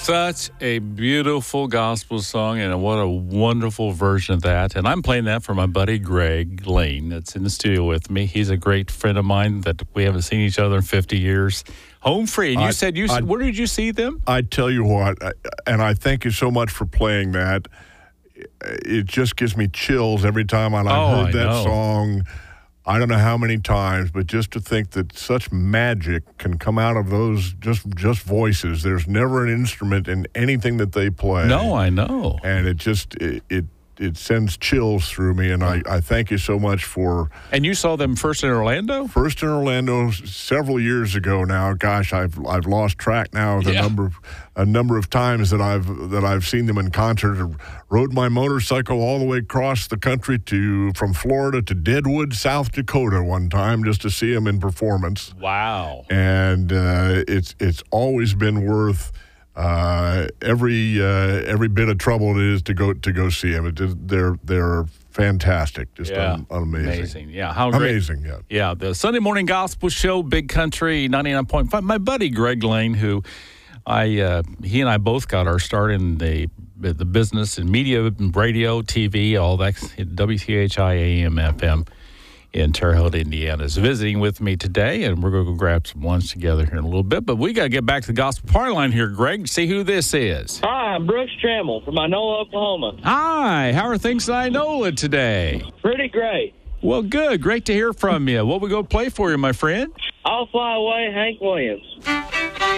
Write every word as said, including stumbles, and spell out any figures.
Such a beautiful gospel song, and what a wonderful version of that. And I'm playing that for my buddy Greg Lane that's in the studio with me. He's a great friend of mine that we haven't seen each other in fifty years. Home free. And you I, said, you. I, where did you see them? I tell you what, and I thank you so much for playing that. It just gives me chills every time I Oh, heard I that know. song. I don't know how many times, but just to think that such magic can come out of those just just voices. There's never an instrument in anything that they play. No, I know. And it just, it it, it sends chills through me, and I, I thank you so much for... And you saw them first in Orlando? First in Orlando several years ago now. Gosh, I've I've lost track now of the Yeah. number of, a number of times that I've that I've seen them in concert. I rode my motorcycle all the way across the country to from Florida to Deadwood, South Dakota one time just to see them in performance. Wow. And uh, it's it's always been worth uh, every uh, every bit of trouble it is to go to go see them. It just, they're they're fantastic, just Yeah. un, amazing. Amazing. Yeah. How great. Amazing, yeah. Yeah, the Sunday Morning Gospel Show, Big Country ninety-nine point five. My buddy Greg Lane, who I uh, he and I both got our start in the the business and media, and radio, T V, all that. W T H I A M F M in Terre Haute, Indiana, is visiting with me today, and we're going to go grab some lunch together here in a little bit. But we got to get back to the gospel party line here, Greg. See who this is. Hi, I'm Brooks Trammell from Inola, Oklahoma. Hi, how are things in Inola today? Pretty great. Well, good. Great to hear from you. What we go play for you, my friend? I'll Fly Away, Hank Williams.